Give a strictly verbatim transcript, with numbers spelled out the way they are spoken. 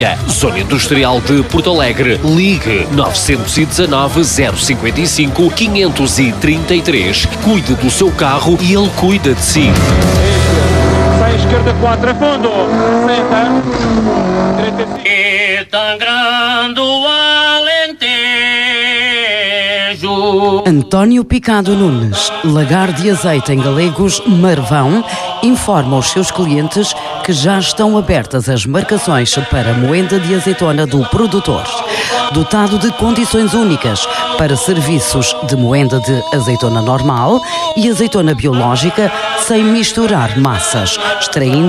Zona Industrial de Porto Alegre. Ligue nove um nove, zero cinco cinco, cinco três três. Cuide do seu carro e ele cuida de si. Sai esquerda quatro a fundo. E tão grande o Alentejo. António Picado Nunes, Lagar de Azeite em Galegos, Marvão, informa os seus clientes que já estão abertas as marcações para a moenda de azeitona do produtor. Dotado de condições únicas para serviços de moenda de azeitona normal e azeitona biológica, sem misturar massas, extraindo